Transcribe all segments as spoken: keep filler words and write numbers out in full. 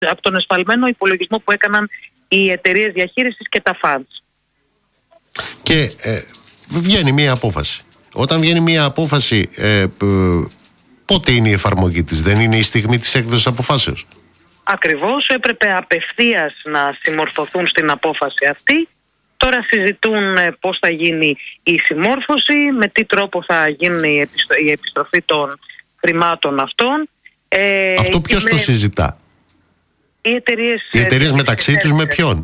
από τον εσφαλμένο υπολογισμό που έκαναν οι εταιρείες διαχείρισης και τα funds. Και ε, βγαίνει μία απόφαση. Όταν βγαίνει μία απόφαση, ε, πότε είναι η εφαρμογή της? Δεν είναι η στιγμή της έκδοσης αποφάσεως? Ακριβώς, έπρεπε απευθείας να συμμορφωθούν στην απόφαση αυτή. Τώρα συζητούν πώς θα γίνει η συμμόρφωση, με τι τρόπο θα γίνει η επιστροφή των χρημάτων αυτών. Ε, Αυτό ποιος με... το συζητά? Οι εταιρείες, οι εταιρείες μεταξύ τους με ποιον?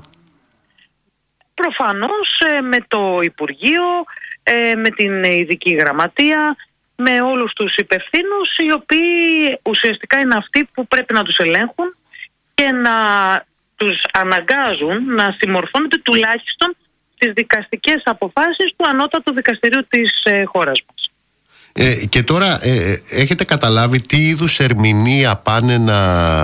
Προφανώς με το Υπουργείο, με την Ειδική Γραμματεία, με όλους τους υπευθύνους, οι οποίοι ουσιαστικά είναι αυτοί που πρέπει να τους ελέγχουν και να τους αναγκάζουν να συμμορφώνονται τουλάχιστον στις δικαστικές αποφάσεις του Ανώτατου Δικαστηρίου της ε, χώρας μας. Ε, και τώρα ε, έχετε καταλάβει τι είδους ερμηνεία πάνε να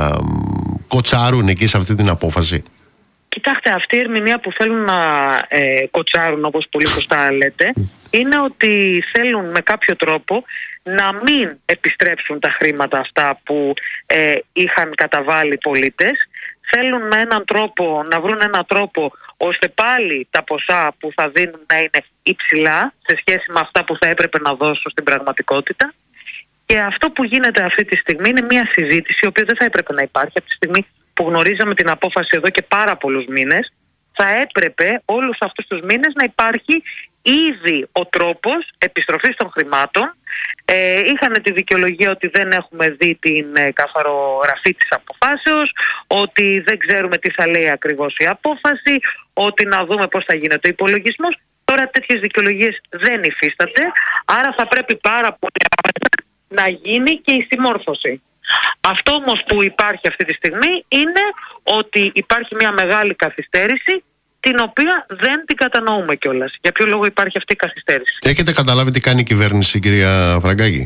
κοτσάρουν εκεί σε αυτή την απόφαση? Κοιτάξτε, αυτή η ερμηνεία που θέλουν να ε, κοτσάρουν, όπως πολύ σωστά λέτε, είναι ότι θέλουν με κάποιο τρόπο να μην επιστρέψουν τα χρήματα αυτά που ε, είχαν καταβάλει οι πολίτες. Θέλουν με έναν τρόπο, να βρουν έναν τρόπο ώστε πάλι τα ποσά που θα δίνουν να είναι υψηλά σε σχέση με αυτά που θα έπρεπε να δώσουν στην πραγματικότητα. Και αυτό που γίνεται αυτή τη στιγμή είναι μια συζήτηση η οποία δεν θα έπρεπε να υπάρχει από τη στιγμή που γνωρίζαμε την απόφαση εδώ και πάρα πολλούς μήνες. Θα έπρεπε όλους αυτούς τους μήνες να υπάρχει ήδη ο τρόπος επιστροφής των χρημάτων. Ε, είχαν τη δικαιολογία ότι δεν έχουμε δει την ε, καθαρογραφή της αποφάσεως, ότι δεν ξέρουμε τι θα λέει ακριβώς η απόφαση, ότι να δούμε πώς θα γίνεται ο υπολογισμός. Τώρα τέτοιες δικαιολογίες δεν υφίστανται, άρα θα πρέπει πάρα πολύ να γίνει και η συμμόρφωση. Αυτό όμως που υπάρχει αυτή τη στιγμή είναι ότι υπάρχει μια μεγάλη καθυστέρηση, την οποία δεν την κατανοούμε κιόλας. Για ποιο λόγο υπάρχει αυτή η καθυστέρηση? Έχετε καταλάβει τι κάνει η κυβέρνηση, κυρία Φραγκάκη?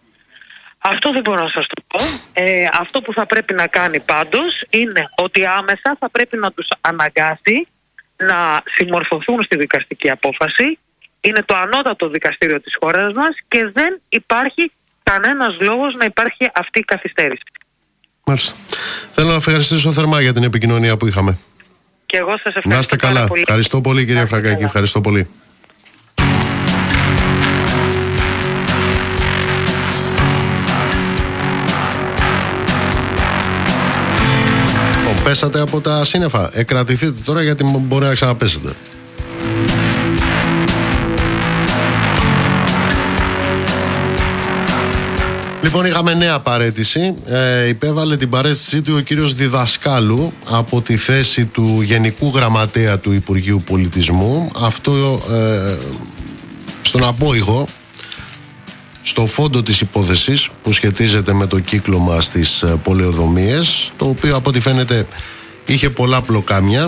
Αυτό δεν μπορώ να σας το πω. Ε, αυτό που θα πρέπει να κάνει πάντως είναι ότι άμεσα θα πρέπει να τους αναγκάσει να συμμορφωθούν στη δικαστική απόφαση. Είναι το ανώτατο δικαστήριο της χώρας μας και δεν υπάρχει κανένας λόγος να υπάρχει αυτή η καθυστέρηση. Μάλιστα. Θέλω να ευχαριστήσω θερμά για την επικοινωνία που είχαμε. Και εγώ σας ευχαριστώ. Να είστε καλά. Πολύ. Ευχαριστώ πολύ, κυρία Φραγκάκη. Καλά. Ευχαριστώ πολύ. Πέσατε από τα σύννεφα. Εκρατηθείτε τώρα, γιατί μπορεί να ξαναπέσετε. Λοιπόν, είχαμε νέα παραίτηση. Ε, υπέβαλε την παραίτησή του ο κύριος Διδασκάλου από τη θέση του Γενικού Γραμματέα του Υπουργείου Πολιτισμού. Αυτό ε, στον απόϊχο, στο φόντο της υπόθεσης που σχετίζεται με το κύκλωμα στις πολεοδομίες, το οποίο από ό,τι φαίνεται είχε πολλά πλοκάμια.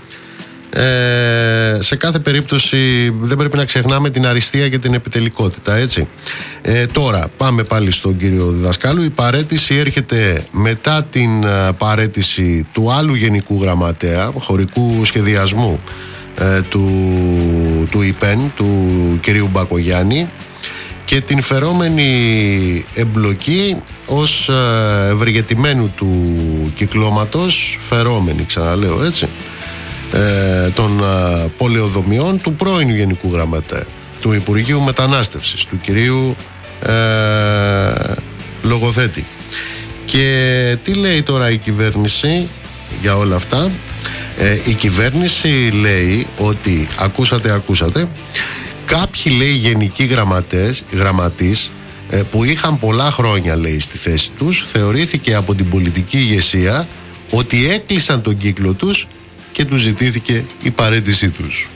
Ε, σε κάθε περίπτωση δεν πρέπει να ξεχνάμε την αριστεία και την επιτελικότητα, έτσι. Ε, τώρα πάμε πάλι στον κύριο Διδασκάλου. Η παραίτηση έρχεται μετά την παραίτηση του άλλου Γενικού Γραμματέα χωρικού σχεδιασμού ε, του, του ΙΠΕΝ, του κυρίου Μπακογιάννη, και την φερόμενη εμπλοκή ως ε, ευεργετημένου του κυκλώματος, φερόμενη ξαναλέω, έτσι, ε, των ε, πολεοδομιών του πρώην Γενικού Γραμματέα του Υπουργείου Μετανάστευσης, του κυρίου ε, Λογοθέτη. Και τι λέει τώρα η κυβέρνηση για όλα αυτά? Ε, η κυβέρνηση λέει ότι, ακούσατε, ακούσατε, κάποιοι, λέει, γενικοί γραμματές, γραμματείς ε, που είχαν πολλά χρόνια, λέει, στη θέση τους, θεωρήθηκε από την πολιτική ηγεσία ότι έκλεισαν τον κύκλο τους και τους ζητήθηκε η παραίτησή τους.